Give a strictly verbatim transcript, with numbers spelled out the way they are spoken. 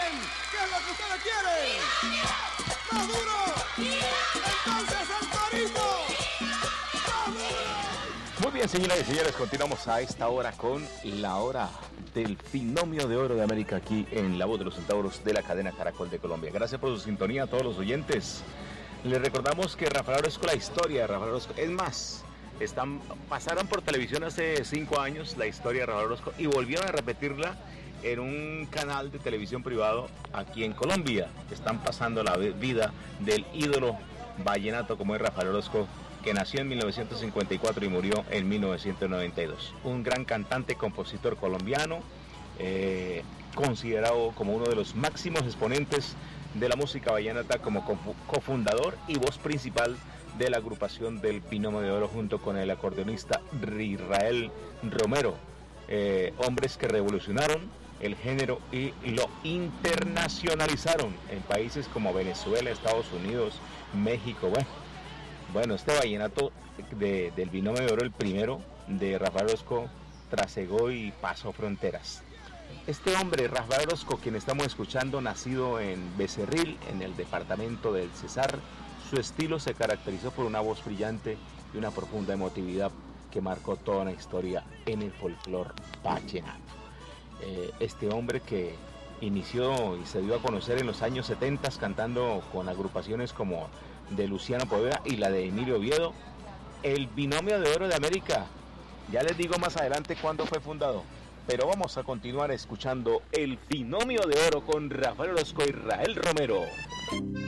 bien. ¿Qué es lo que ustedes quieren? ¡Más duro! Entonces el corito. ¡Más duro! Muy bien, señoras y señores, continuamos a esta hora con la hora del binomio de oro de América aquí en La Voz de los Centauros de la cadena Caracol de Colombia. Gracias por su sintonía a todos los oyentes. Les recordamos que Rafael Orozco, la historia de Rafael Orozco, es más, están, pasaron por televisión hace cinco años la historia de Rafael Orozco y volvieron a repetirla en un canal de televisión privado aquí en Colombia. Están pasando la vida del ídolo vallenato como es Rafael Orozco, que nació en mil novecientos cincuenta y cuatro y murió en mil novecientos noventa y dos. Un gran cantante, compositor colombiano, eh, considerado como uno de los máximos exponentes de la música vallenata, como cofundador y voz principal de la agrupación del Binomio de Oro junto con el acordeonista Israel Romero. Eh, hombres que revolucionaron el género y lo internacionalizaron en países como Venezuela, Estados Unidos, México. Bueno, bueno este vallenato de, del Binomio de Oro, el primero de Rafael Orozco, trasegó y pasó fronteras. Este hombre, Rafael Orozco, quien estamos escuchando, nacido en Becerril, en el departamento del Cesar, su estilo se caracterizó por una voz brillante y una profunda emotividad que marcó toda una historia en el folclore vallenato. Eh, este hombre que inició y se dio a conocer en los años setenta cantando con agrupaciones como de Luciano Poveda y la de Emilio Oviedo, el Binomio de Oro de América. Ya les digo más adelante cuándo fue fundado, pero vamos a continuar escuchando el Binomio de Oro con Rafael Orozco y Israel Romero.